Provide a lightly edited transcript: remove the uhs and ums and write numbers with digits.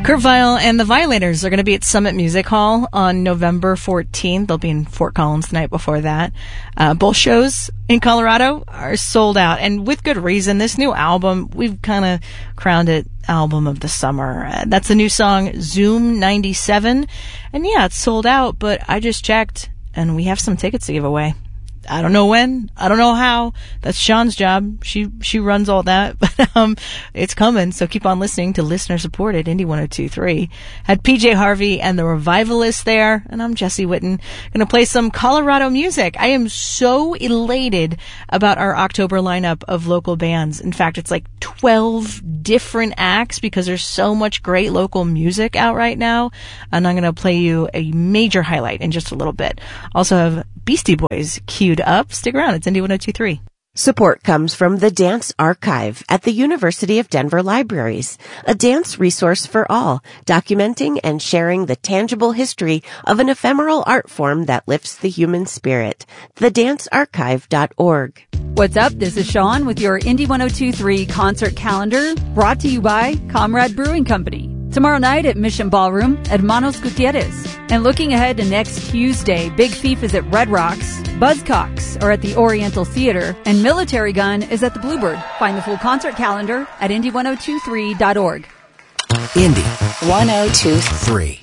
Kurt Vile and the Violators are going to be at Summit Music Hall on November 14th. They'll be in Fort Collins the night before that. Both shows in Colorado are sold out, and with good reason. This new album, we've kind of crowned it album of the summer. That's the new song, Zoom 97. And yeah, it's sold out, but I just checked, and we have some tickets to give away. I don't know when. I don't know how. That's Sean's job. She runs all that, but it's coming. So keep on listening to listener supported Indie 102.3. Had PJ Harvey and the Revivalists there, and I'm Jesse Witten. Gonna play some Colorado music. I am so elated about our October lineup of local bands. In fact, it's like 12 different acts because there's so much great local music out right now. And I'm gonna play you a major highlight in just a little bit. Also have Beastie Boys queued up. Stick around. It's Indie 102.3. Support comes from the Dance Archive at the University of Denver Libraries, a dance resource for all, documenting and sharing the tangible history of an ephemeral art form that lifts the human spirit. thedancearchive.org. What's up? This is Sean with your Indie 102.3 concert calendar, brought to you by Comrade Brewing Company. Tomorrow night at Mission Ballroom, Hermanos Gutierrez. And looking ahead to next Tuesday, Big Thief is at Red Rocks, Buzzcocks are at the Oriental Theater, and Military Gun is at the Bluebird. Find the full concert calendar at indie1023.org. Indie 102.3.